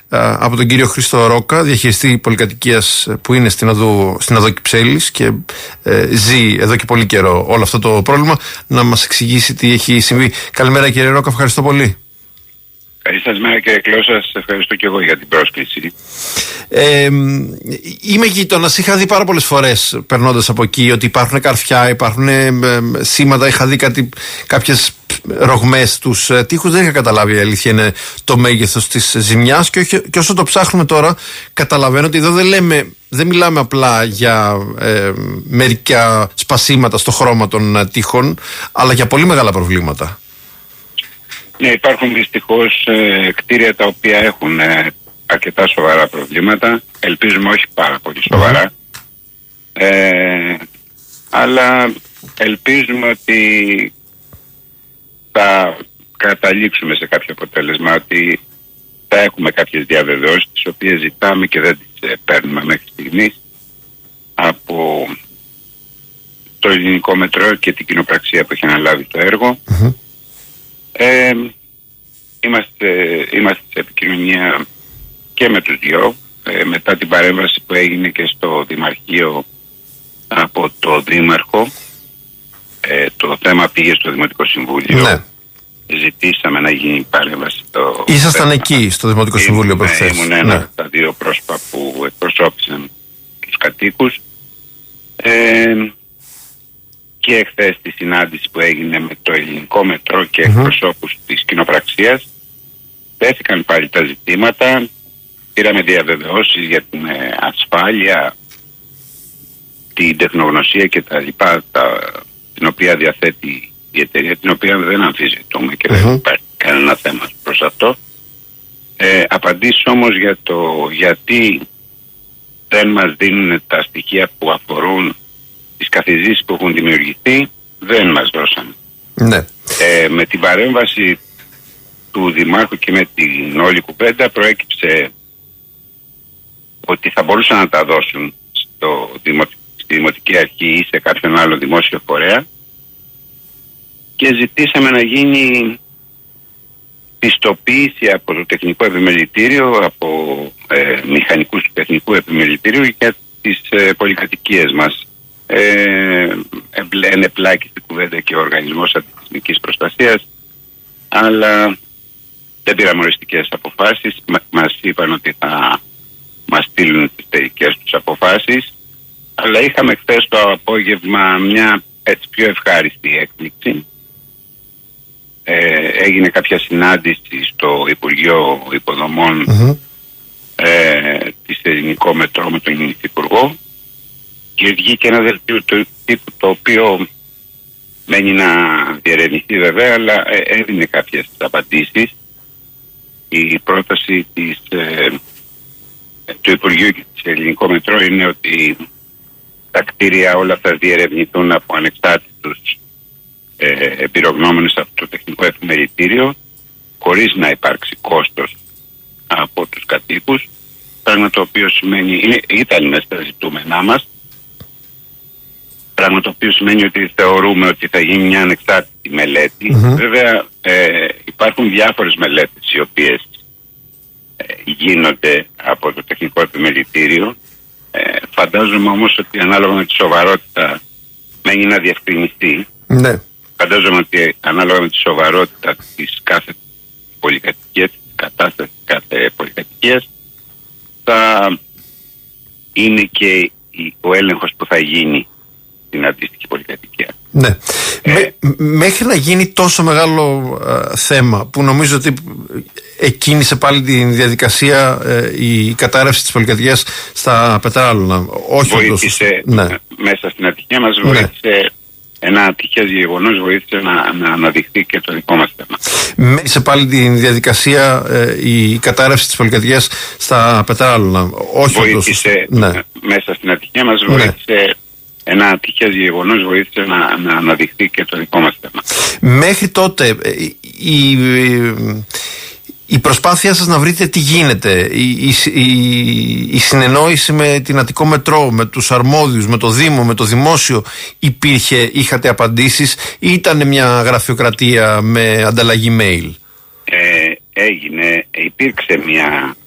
από τον κύριο Χρήστο Ρόκα, διαχειριστή πολυκατοικίας που είναι στην οδό Κυψέλης και ζει εδώ και πολύ καιρό όλο αυτό το πρόβλημα, να μας εξηγήσει τι έχει συμβεί. Καλημέρα κύριε Ρόκα, ευχαριστώ πολύ. Καλή σας μέρα κύριε Κλώσα, σας ευχαριστώ και εγώ για την πρόσκληση. Είμαι γείτονας, είχα δει πάρα πολλές φορές περνώντας από εκεί ότι υπάρχουν καρφιά, υπάρχουν σήματα, είχα δει κάποιες ρογμές στους τοίχους, δεν είχα καταλάβει η αλήθεια είναι το μέγεθος της ζημιάς και όσο το ψάχνουμε τώρα καταλαβαίνω ότι εδώ δεν μιλάμε απλά για μερικά σπασίματα στο χρώμα των τοίχων, αλλά για πολύ μεγάλα προβλήματα. Ναι, υπάρχουν δυστυχώς κτίρια τα οποία έχουν αρκετά σοβαρά προβλήματα. Ελπίζουμε όχι πάρα πολύ σοβαρά. Αλλά ελπίζουμε ότι θα καταλήξουμε σε κάποιο αποτέλεσμα, ότι θα έχουμε κάποιες διαβεβαιώσεις τις οποίες ζητάμε και δεν τις παίρνουμε μέχρι στιγμής από το Ελληνικό Μετρό και την κοινοπραξία που έχει αναλάβει το έργο. Είμαστε σε επικοινωνία και με τους δυο μετά την παρέμβαση που έγινε και στο Δημαρχείο από το Δήμαρχο. Το θέμα πήγε στο Δημοτικό Συμβούλιο. Ναι. Ζητήσαμε να γίνει παρέμβαση. Ήσασταν εκεί στο Δημοτικό Συμβούλιο προχθές? Ήμουν ένα από τα δύο πρόσωπα που εκπροσώπησαν τους κατοίκους. Και εχθές τη συνάντηση που έγινε με το Ελληνικό Μετρό και εκπροσώπους της κοινοπραξίας, τέθηκαν πάλι τα ζητήματα, πήραμε διαβεβαιώσεις για την ασφάλεια, την τεχνογνωσία και τα λοιπά, την οποία διαθέτει η εταιρεία, την οποία δεν αμφισβητούμε και δεν υπάρχει κανένα θέμα προς αυτό. Απαντήσεις όμως για το γιατί δεν μας δίνουν τα στοιχεία που αφορούν τις καθιζήσεις που έχουν δημιουργηθεί, δεν μας δώσαν. Ναι. Με την παρέμβαση του Δημάρχου και με την όλη κουβέντα προέκυψε ότι θα μπορούσαν να τα δώσουν στη Δημοτική Αρχή ή σε κάποιον άλλο δημόσιο φορέα και ζητήσαμε να γίνει πιστοποίηση από το Τεχνικό Επιμελητήριο, από μηχανικούς του Τεχνικού Επιμελητήριου για τις πολυκατοικίες μας. Ενεπλάκη στην κουβέντα και ο Οργανισμός Αντισυσμικής Προστασίας, αλλά δεν πήραμε οριστικές αποφάσεις. Μας είπαν ότι θα μας στείλουν τις τελικές τους αποφάσεις, αλλά είχαμε χθες το απόγευμα μια έτσι πιο ευχάριστη έκπληξη. Έγινε κάποια συνάντηση στο Υπουργείο Υποδομών της Ελληνικό Μετρό με τον Υφυπουργό και βγήκε ένα δελτίο του τύπου το οποίο μένει να διερευνηθεί βέβαια, αλλά έδινε κάποιες απαντήσεις. Η πρόταση του Υπουργείου και της Ελληνικό Μετρό είναι ότι τα κτίρια όλα θα διερευνηθούν από ανεξάρτητους εμπειρογνώμονες από το Τεχνικό Επιμελητήριο, χωρίς να υπάρξει κόστος από τους κατοίκους, πράγμα το οποίο σημαίνει, ήταν μέσα στα ζητούμενά μας, πράγμα το οποίο σημαίνει ότι θεωρούμε ότι θα γίνει μια ανεξάρτητη μελέτη. Βέβαια υπάρχουν διάφορες μελέτες οι οποίες γίνονται από το Τεχνικό Επιμελητήριο. Φαντάζομαι όμως ότι ανάλογα με τη σοβαρότητα μένει να διευκρινιστεί. Ναι. Φαντάζομαι ότι ανάλογα με τη σοβαρότητα της κάθε πολυκατοικίας, της κατάστασης κάθε πολυκατοικίας, θα είναι και ο έλεγχος που θα γίνει στην αντίστοιχη πολυκατοικία. Ναι. Μέχρι να γίνει τόσο μεγάλο θέμα που νομίζω ότι εκκίνησε πάλι τη διαδικασία η κατάρρευση της πολυκατοικίας στα Πετράλωνα. Όχι βοήθησε μέσα στην ατυχία μας, βοήθησε ένα ατυχές γεγονός, βοήθησε να αναδειχθεί και το δικό μας θέμα. Μέρισε πάλι τη διαδικασία η κατάρρευση της πολυκατοικίας στα Πετράλωνα. Όχι βοήθησε μέσα στην ατυχία μας, βοήθησε ένα ατυχές γεγονός, βοήθησε να αναδειχθεί και το δικό μας θέμα. Μέχρι τότε η προσπάθεια σας να βρείτε τι γίνεται, η συνεννόηση με την Αττικό Μετρό, με τους αρμόδιους, με το Δήμο, με το Δημόσιο, είχατε απαντήσεις ή ήταν μια γραφειοκρατία με ανταλλαγή mail? Υπήρξε μια